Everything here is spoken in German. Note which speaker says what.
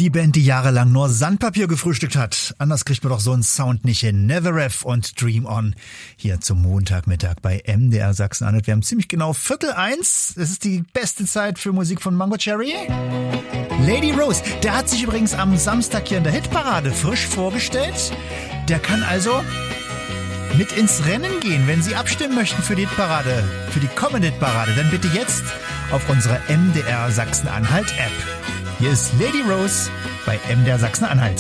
Speaker 1: Die Band, die jahrelang nur Sandpapier gefrühstückt hat. Anders kriegt man doch so einen Sound nicht hin. Neveref und Dream On. Hier zum Montagmittag bei MDR Sachsen-Anhalt. Wir haben ziemlich genau 12:45. Das ist die beste Zeit für Musik von Mango Cherry. Lady Rose, der hat sich übrigens am Samstag hier in der Hitparade frisch vorgestellt. Der kann also mit ins Rennen gehen, wenn Sie abstimmen möchten für die Hitparade, für die kommende Hitparade. Dann bitte jetzt auf unsere MDR Sachsen-Anhalt App. Hier ist Lady Rose bei MDR Sachsen-Anhalt.